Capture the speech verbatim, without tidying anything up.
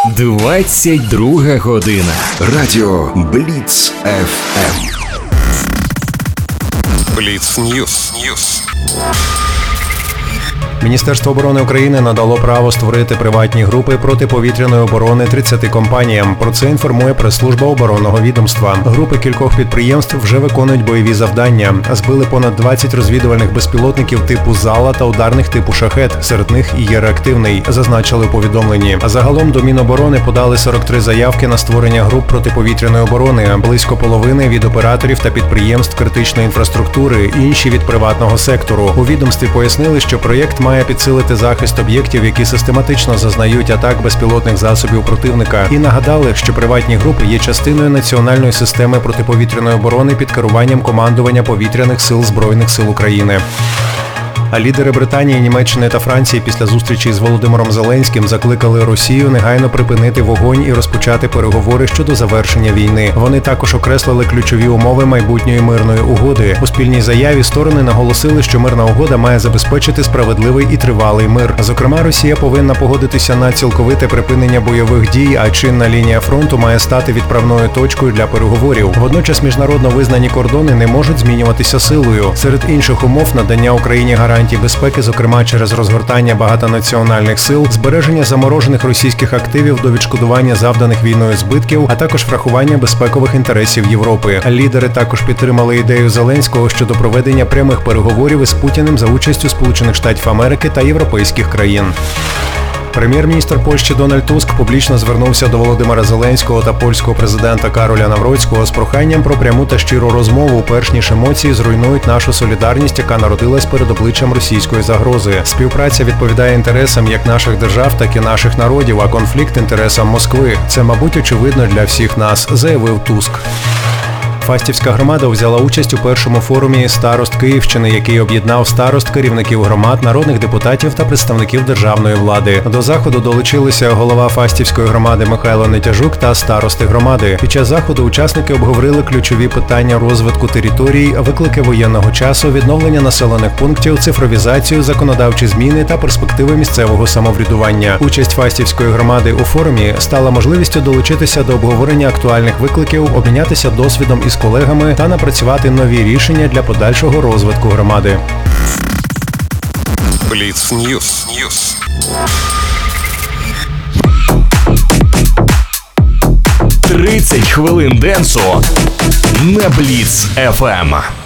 двадцять друга година. Радіо Бліц еф ем. Бліц Ньюс. Ньюс. Міністерство оборони України надало право створити приватні групи протиповітряної оборони тридцяти компаніям. Про це інформує прес-служба оборонного відомства. Групи кількох підприємств вже виконують бойові завдання. Збили понад двадцять розвідувальних безпілотників типу «Зала» та ударних типу «Шахед». Серед них і є реактивний, зазначили у повідомленні. А загалом до Міноборони подали сорок три заявки на створення груп протиповітряної оборони. Близько половини від операторів та підприємств критичної інфраструктури, інші від приватного сектору. У відомстві пояснили, що проєкт має підсилити захист об'єктів, які систематично зазнають атак безпілотних засобів противника. І нагадали, що приватні групи є частиною національної системи протиповітряної оборони під керуванням командування повітряних сил Збройних сил України. А лідери Британії, Німеччини та Франції після зустрічі з Володимиром Зеленським закликали Росію негайно припинити вогонь і розпочати переговори щодо завершення війни. Вони також окреслили ключові умови майбутньої мирної угоди. У спільній заяві сторони наголосили, що мирна угода має забезпечити справедливий і тривалий мир. Зокрема, Росія повинна погодитися на цілковите припинення бойових дій, а чинна лінія фронту має стати відправною точкою для переговорів. Водночас міжнародно визнані кордони не можуть змінюватися силою. Серед інших умов надання Україні гарантій безпеки, зокрема через розгортання багатонаціональних сил, збереження заморожених російських активів до відшкодування завданих війною збитків, а також врахування безпекових інтересів Європи. Лідери також підтримали ідею Зеленського щодо проведення прямих переговорів із Путіним за участю Сполучених Штатів Америки та європейських країн. Прем'єр-міністр Польщі Дональд Туск публічно звернувся до Володимира Зеленського та польського президента Кароля Навроцького з проханням про пряму та щиру розмову, перш ніж емоції зруйнують нашу солідарність, яка народилась перед обличчям російської загрози. Співпраця відповідає інтересам як наших держав, так і наших народів, а конфлікт – інтересам Москви. Це, мабуть, очевидно для всіх нас, заявив Туск. Фастівська громада взяла участь у першому форумі «Старост Київщини», який об'єднав старост, керівників громад, народних депутатів та представників державної влади. До заходу долучилися голова Фастівської громади Михайло Нетяжук та старости громади. Під час заходу учасники обговорили ключові питання розвитку територій, виклики воєнного часу, відновлення населених пунктів, цифровізацію, законодавчі зміни та перспективи місцевого самоврядування. Участь Фастівської громади у форумі стала можливістю долучитися до обговорення актуальних викликів, обмінятися досвідом із колегами та напрацювати нові рішення для подальшого розвитку громади. Бліц Ньюс. Ньюс. тридцять хвилин денсу на Бліц еф ем.